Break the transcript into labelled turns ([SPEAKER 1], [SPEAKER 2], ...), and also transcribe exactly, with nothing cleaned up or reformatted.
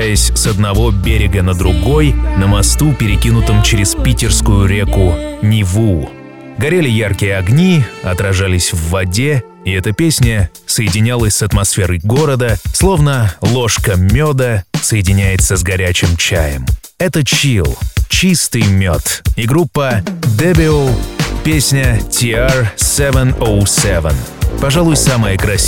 [SPEAKER 1] перемещаясь с одного берега на другой на мосту, перекинутом через питерскую реку Неву. Горели яркие огни, отражались в воде, и эта песня соединялась с атмосферой города, словно ложка меда соединяется с горячим чаем. Это чилл, чистый мед. И группа Debil, песня ти ар семь ноль семь. Пожалуй, самая красивая